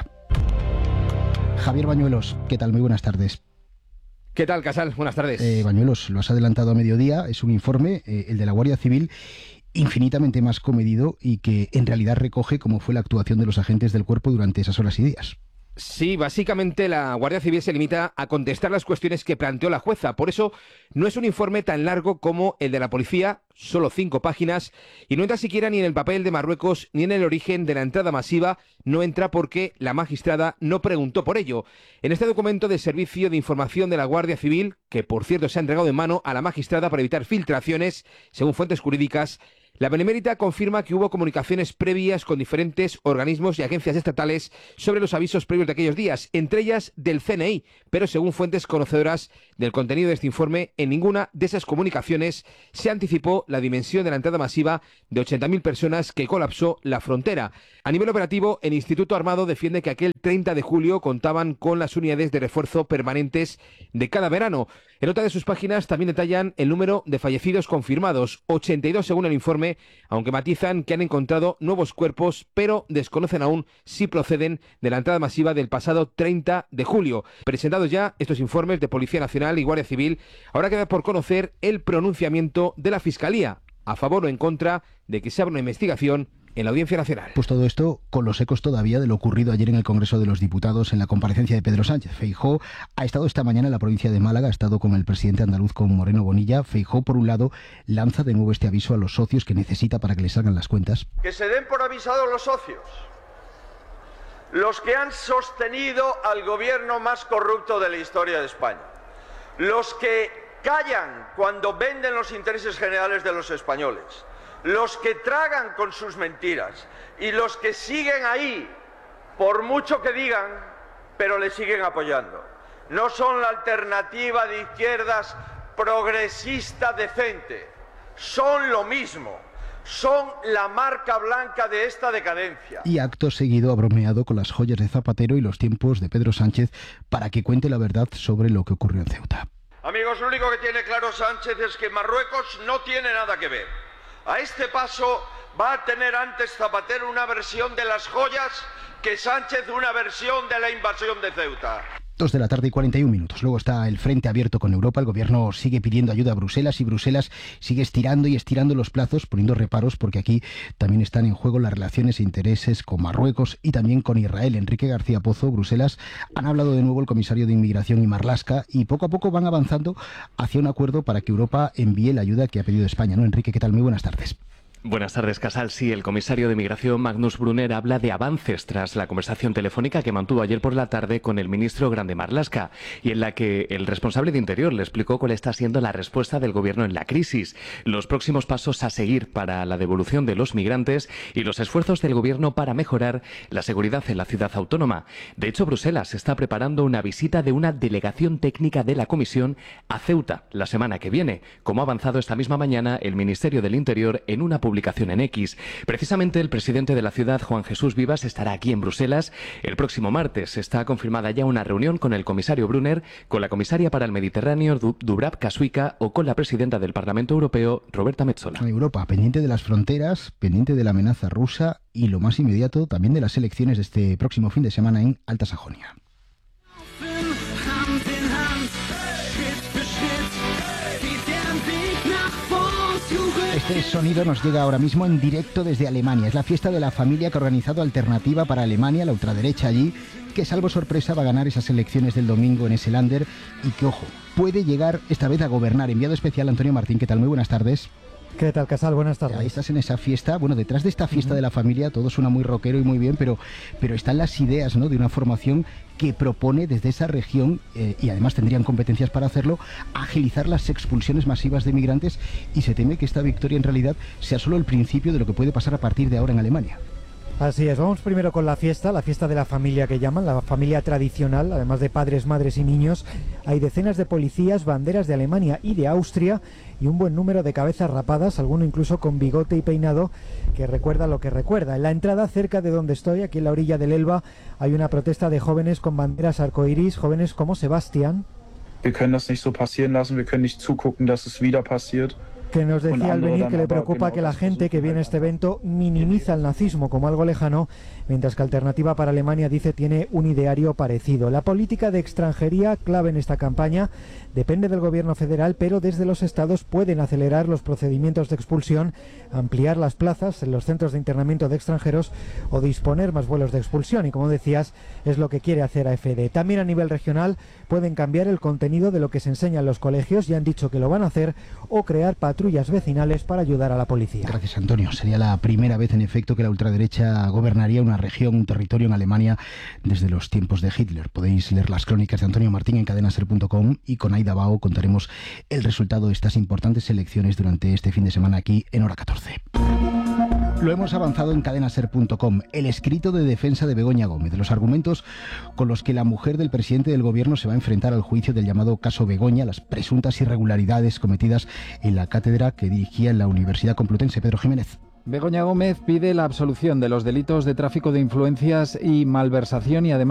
S34: Javier Bañuelos, ¿qué tal? Muy buenas tardes.
S11: ¿Qué tal, Casal? Buenas tardes.
S34: Eh, Bañuelos, lo has adelantado a mediodía, es un informe, eh, el de la Guardia Civil, infinitamente más comedido y que en realidad recoge cómo fue la actuación de los agentes del cuerpo durante esas horas y días.
S11: Sí, básicamente la Guardia Civil se limita a contestar las cuestiones que planteó la jueza. Por eso no es un informe tan largo como el de la policía, solo cinco páginas, y no entra siquiera ni en el papel de Marruecos ni en el origen de la entrada masiva. No entra porque la magistrada no preguntó por ello. En este documento de Servicio de Información de la Guardia Civil, que por cierto se ha entregado en mano a la magistrada para evitar filtraciones, según fuentes jurídicas, la Benemérita confirma que hubo comunicaciones previas con diferentes organismos y agencias estatales sobre los avisos previos de aquellos días, entre ellas del C N I, pero según fuentes conocedoras del contenido de este informe, en ninguna de esas comunicaciones se anticipó la dimensión de la entrada masiva de ochenta mil personas que colapsó la frontera. A nivel operativo, el Instituto Armado defiende que aquel treinta de julio contaban con las unidades de refuerzo permanentes de cada verano. En otra de sus páginas también detallan el número de fallecidos confirmados, ochenta y dos según el informe, aunque matizan que han encontrado nuevos cuerpos, pero desconocen aún si proceden de la entrada masiva del pasado treinta de julio. Presentados ya estos informes de Policía Nacional y Guardia Civil, ahora queda por conocer el pronunciamiento de la Fiscalía, a favor o en contra de que se abra una investigación en la Audiencia Nacional.
S34: Pues todo esto con los ecos todavía de lo ocurrido ayer en el Congreso de los Diputados en la comparecencia de Pedro Sánchez. Feijóo ha estado esta mañana en la provincia de Málaga, ha estado con el presidente andaluz, con Moreno Bonilla. Feijóo, por un lado, lanza de nuevo este aviso a los socios que necesita para que le salgan las cuentas.
S12: Que se den por avisados los socios, los que han sostenido al gobierno más corrupto de la historia de España, los que callan cuando venden los intereses generales de los españoles, los que tragan con sus mentiras y los que siguen ahí, por mucho que digan, pero le siguen apoyando. No son la alternativa de izquierdas progresista decente, son lo mismo, son la marca blanca de esta decadencia.
S34: Y acto seguido ha bromeado con las joyas de Zapatero y los tiempos de Pedro Sánchez para que cuente la verdad sobre lo que ocurrió en Ceuta.
S12: Amigos, lo único que tiene claro Sánchez es que Marruecos no tiene nada que ver. A este paso va a tener antes Zapatero una versión de las joyas que Sánchez una versión de la invasión de Ceuta.
S34: Dos de la tarde y cuarenta y un minutos. Luego está el frente abierto con Europa. El gobierno sigue pidiendo ayuda a Bruselas y Bruselas sigue estirando y estirando los plazos, poniendo reparos, porque aquí también están en juego las relaciones e intereses con Marruecos y también con Israel. Enrique García Pozo, Bruselas, han hablado de nuevo el comisario de Inmigración y Marlaska y poco a poco van avanzando hacia un acuerdo para que Europa envíe la ayuda que ha pedido España, ¿no? Enrique, ¿qué tal? Muy buenas tardes.
S13: Buenas tardes, Casal. Sí, el comisario de Migración, Magnus Brunner, habla de avances tras la conversación telefónica que mantuvo ayer por la tarde con el ministro Grande Marlaska y en la que el responsable de Interior le explicó cuál está siendo la respuesta del gobierno en la crisis, los próximos pasos a seguir para la devolución de los migrantes y los esfuerzos del gobierno para mejorar la seguridad en la ciudad autónoma. De hecho, Bruselas está preparando una visita de una delegación técnica de la Comisión a Ceuta la semana que viene, como ha avanzado esta misma mañana el Ministerio del Interior en una publicación publicación en X. Precisamente el presidente de la ciudad, Juan Jesús Vivas, estará aquí en Bruselas el próximo martes. Está confirmada ya una reunión con el comisario Brunner, con la comisaria para el Mediterráneo, Dubravka Šuica, o con la presidenta del Parlamento Europeo, Roberta Metsola.
S34: Europa, pendiente de las fronteras, pendiente de la amenaza rusa y, lo más inmediato, también de las elecciones de este próximo fin de semana en Alta Sajonia. Este sonido nos llega ahora mismo en directo desde Alemania. Es la fiesta de la familia que ha organizado Alternativa para Alemania, la ultraderecha allí, que salvo sorpresa va a ganar esas elecciones del domingo en ese Länder y que, ojo, puede llegar esta vez a gobernar. Enviado especial Antonio Martín, ¿qué tal? Muy buenas tardes.
S14: ¿Qué tal, Casal? Buenas tardes.
S34: Ahí estás en esa fiesta. Bueno, detrás de esta fiesta uh-huh. de la familia todo suena muy rockero y muy bien, pero, pero están las ideas, ¿no?, de una formación que propone desde esa región, eh, y además tendrían competencias para hacerlo, agilizar las expulsiones masivas de migrantes, y se teme que esta victoria en realidad sea solo el principio de lo que puede pasar a partir de ahora en Alemania.
S14: Así es, vamos primero con la fiesta, la fiesta de la familia que llaman, la familia tradicional, además de padres, madres y niños. Hay decenas de policías, banderas de Alemania y de Austria y un buen número de cabezas rapadas, alguno incluso con bigote y peinado, que recuerda lo que recuerda. En la entrada, cerca de donde estoy, aquí en la orilla del Elba, hay una protesta de jóvenes con banderas arcoiris, jóvenes como Sebastián.
S15: Wir können das nicht so passieren lassen, wir können nicht zugucken, dass es wieder passiert.
S14: Que nos decía al venir que le preocupa que la gente que viene a este evento minimiza el nazismo como algo lejano, mientras que Alternativa para Alemania dice tiene un ideario parecido. La política de extranjería, clave en esta campaña, depende del gobierno federal, pero desde los estados pueden acelerar los procedimientos de expulsión, ampliar las plazas en los centros de internamiento de extranjeros o disponer más vuelos de expulsión. Y como decías, es lo que quiere hacer A F D. También a nivel regional pueden cambiar el contenido de lo que se enseña en los colegios, ya han dicho que lo van a hacer, o crear patrullas vecinales para ayudar a la policía.
S34: Gracias, Antonio. Sería la primera vez, en efecto, que la ultraderecha gobernaría una región, un territorio en Alemania desde los tiempos de Hitler. Podéis leer las crónicas de Antonio Martín en cadena ser punto com, y con Aida Bao contaremos el resultado de estas importantes elecciones durante este fin de semana aquí en Hora catorce. Lo hemos avanzado en cadena ser punto com, el escrito de defensa de Begoña Gómez, los argumentos con los que la mujer del presidente del gobierno se va a enfrentar al juicio del llamado caso Begoña, las presuntas irregularidades cometidas en la cátedra que dirigía en la Universidad Complutense. Pedro Jiménez.
S16: Begoña Gómez pide la absolución de los delitos de tráfico de influencias y malversación y además